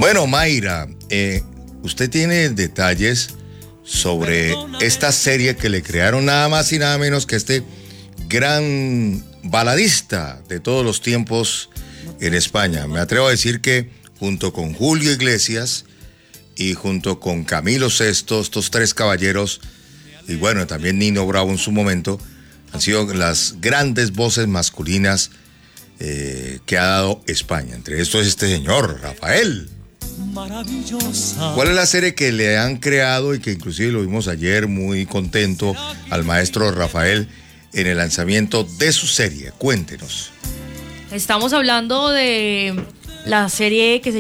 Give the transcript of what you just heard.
Bueno, Mayra, usted tiene detalles sobre esta serie que le crearon nada más y nada menos que este gran baladista de todos los tiempos en España. Me atrevo a decir que junto con Julio Iglesias y junto con Camilo Sesto, estos tres caballeros, y bueno, también Nino Bravo en su momento, han sido las grandes voces masculinas que ha dado España. Entre estos es este señor, Rafael. ¿Cuál es la serie que le han creado y que inclusive lo vimos ayer muy contento al maestro Rafael en el lanzamiento de su serie? Cuéntenos. Estamos hablando de la serie que se